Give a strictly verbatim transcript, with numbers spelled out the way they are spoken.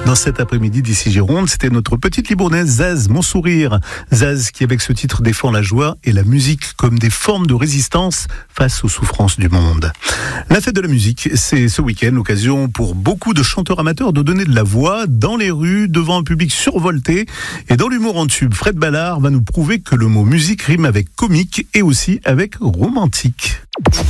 Dans cet après-midi d'ici Gironde, c'était notre petite Libournaise Zaz, Mon Sourire. Zaz qui avec ce titre défend la joie et la musique comme des formes de résistance face aux souffrances du monde. La fête de la musique, c'est ce week-end l'occasion pour beaucoup de chanteurs amateurs de donner de la voix dans les rues, devant un public survolté. Et dans l'humour en tube, Fred Ballard va nous prouver que le mot musique rime avec comique et aussi avec romantique.